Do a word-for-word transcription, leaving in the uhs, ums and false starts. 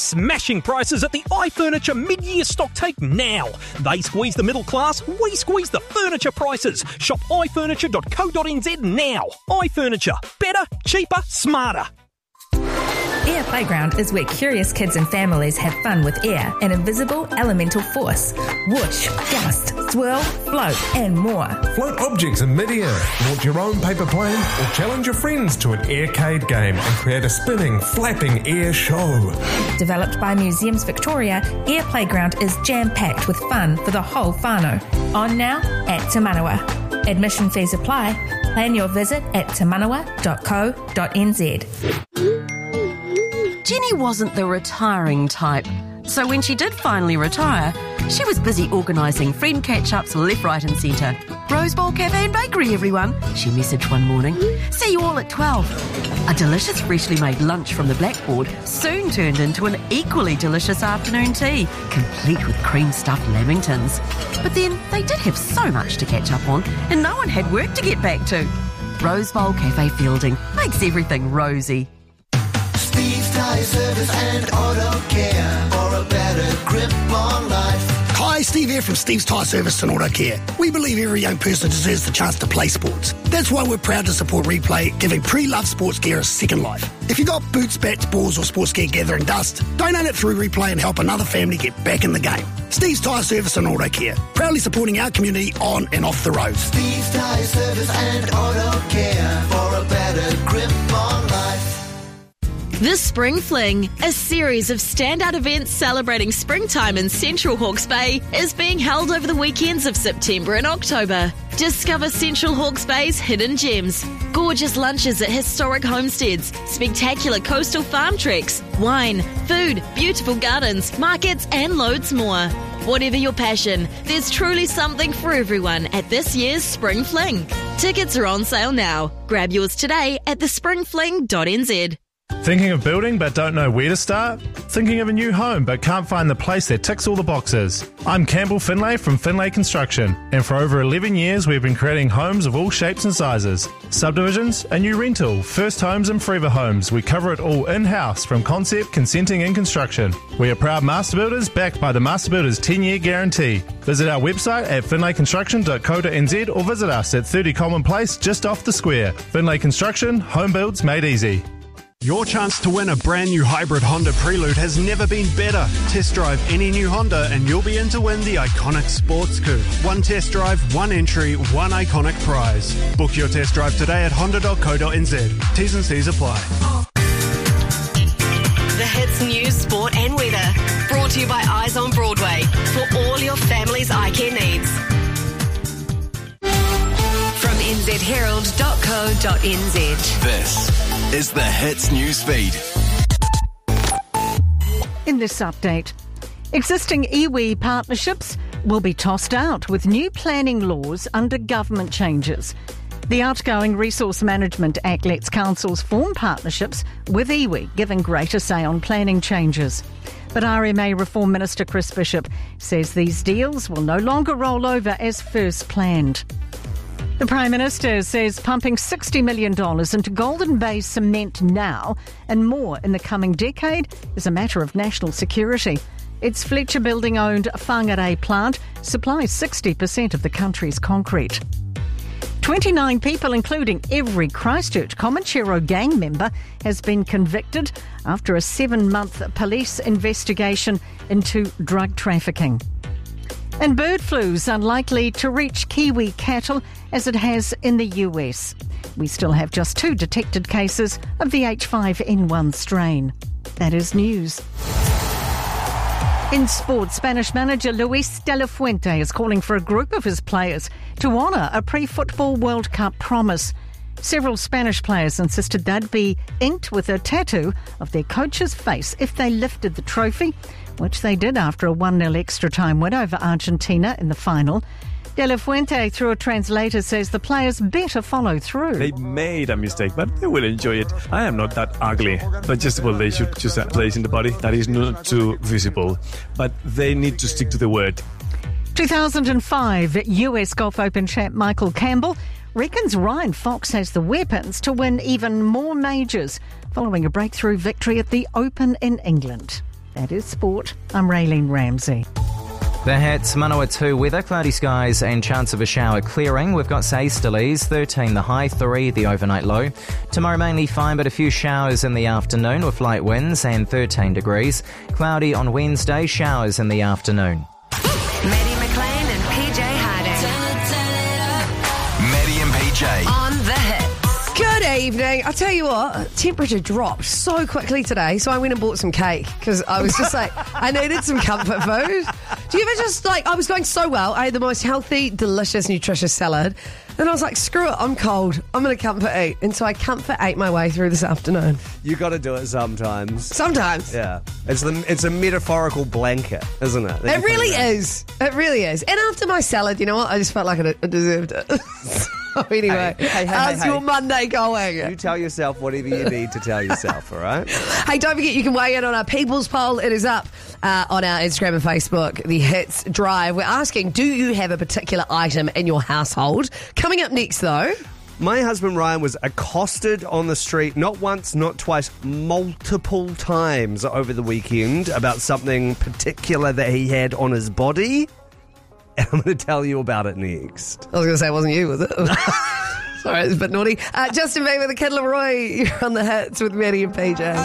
Smashing prices at the iFurniture mid-year stock take now. They squeeze the middle class, we squeeze the furniture prices. Shop i furniture dot co dot n z now. iFurniture. Better, cheaper, smarter. Air Playground is where curious kids and families have fun with air and invisible elemental force. Whoosh, gust, swirl, float and more. Float objects in mid-air, launch your own paper plane or challenge your friends to an aircade game and create a spinning, flapping air show. Developed by Museums Victoria, Air Playground is jam-packed with fun for the whole whānau. On now at Te Manawa. Admission fees apply. Plan your visit at te manawa dot co dot n z. Jenny wasn't the retiring type, so when she did finally retire, she was busy organising friend catch-ups left, right and centre. Rose Bowl Cafe and Bakery, everyone, she messaged one morning. See you all at twelve. A delicious freshly made lunch from the blackboard soon turned into an equally delicious afternoon tea, complete with cream-stuffed lamingtons. But then they did have so much to catch up on, and no one had work to get back to. Rose Bowl Cafe Fielding makes everything rosy. Steve's Tyre Service and Auto Care for a better grip on life. Hi, Steve here from Steve's Tyre Service and Auto Care. We believe every young person deserves the chance to play sports. That's why we're proud to support Replay, giving pre-loved sports gear a second life. If you've got boots, bats, balls or sports gear gathering dust, donate it through Replay and help another family get back in the game. Steve's Tyre Service and Auto Care, proudly supporting our community on and off the road. Steve's Tyre Service and Auto Care for a better grip on life. The Spring Fling, a series of standout events celebrating springtime in Central Hawke's Bay, is being held over the weekends of September and October. Discover Central Hawke's Bay's hidden gems, gorgeous lunches at historic homesteads, spectacular coastal farm treks, wine, food, beautiful gardens, markets and loads more. Whatever your passion, there's truly something for everyone at this year's Spring Fling. Tickets are on sale now. Grab yours today at the spring fling dot n z. Thinking of building but don't know where to start? Thinking of a new home but can't find the place that ticks all the boxes? I'm Campbell Finlay from Finlay Construction, and for over eleven years we've been creating homes of all shapes and sizes. Subdivisions, a new rental, first homes and forever homes. We cover it all in-house from concept, consenting and construction. We are proud master builders backed by the Master Builders ten-year guarantee. Visit our website at finlay construction dot co dot n z or visit us at thirty Common Place just off the square. Finlay Construction, home builds made easy. Your chance to win a brand new hybrid Honda Prelude has never been better. Test drive any new Honda and you'll be in to win the iconic Sports Coupe. One test drive, one entry, one iconic prize. Book your test drive today at honda dot co dot n z. T's and C's apply. The hits, news, sport and weather. Brought to you by Eyes on Broadway. For all your family's eye care needs. From n z herald dot co dot n z. This is the Hits News Feed. In this update, existing iwi partnerships will be tossed out with new planning laws under government changes. The outgoing Resource Management Act lets councils form partnerships with iwi, giving greater say on planning changes. But R M A Reform Minister Chris Bishop says these deals will no longer roll over as first planned. The Prime Minister says pumping sixty million dollars into Golden Bay cement now and more in the coming decade is a matter of national security. Its Fletcher Building-owned Whangarei plant supplies sixty percent of the country's concrete. twenty-nine people, including every Christchurch Comanchero gang member, has been convicted after a seven-month police investigation into drug trafficking. And bird flu's unlikely to reach Kiwi cattle as it has in the U S. We still have just two detected cases of the H five N one strain. That is news. In sport, Spanish manager Luis de la Fuente is calling for a group of his players to honour a pre-football World Cup promise. Several Spanish players insisted they'd be inked with a tattoo of their coach's face if they lifted the trophy, which they did after a one nil extra-time win over Argentina in the final. De La Fuente, through a translator, says the players better follow through. They made a mistake, but they will enjoy it. I am not that ugly. But just well, they should choose a place in the body that is not too visible. But they need to stick to the word. two thousand five U S Golf Open champ Michael Campbell reckons Ryan Fox has the weapons to win even more majors following a breakthrough victory at the Open in England. That is sport. I'm Raylene Ramsey. The Hits, Manawa two weather, cloudy skies and chance of a shower clearing. We've got Easterlies, thirteen the high, three the overnight low. Tomorrow mainly fine, but a few showers in the afternoon with light winds and thirteen degrees. Cloudy on Wednesday, showers in the afternoon. Maddie McLean and P J Harding. Maddie and P J. On the Hits. Good evening. I tell you what, temperature dropped so quickly today, so I went and bought some cake because I was just like, I needed some comfort food. Do you ever just like, I was going so well, I had the most healthy, delicious, nutritious salad, and I was like, screw it, I'm cold, I'm going to comfort eat. And so I comfort ate my way through this afternoon. You got to do it sometimes. Sometimes. Yeah. It's the it's a metaphorical blanket, isn't it? It really is. It really is. And after my salad, you know what, I just felt like I deserved it. So anyway, hey, hey, hey, how's hey, your hey. Monday going? You tell yourself whatever you need to tell yourself, all right? Hey, don't forget you can weigh in on our People's Poll. It is up uh, on our Instagram and Facebook, The Hits Drive. We're asking, do you have a particular item in your household? Coming up next, though... My husband Ryan was accosted on the street not once, not twice, multiple times over the weekend about something particular that he had on his body. And I'm going to tell you about it next. I was going to say it wasn't you, was it? Sorry, it's a bit naughty. Uh, Justin Bieber, The Kid Laroi, you're on The Hits with Maddie and P J.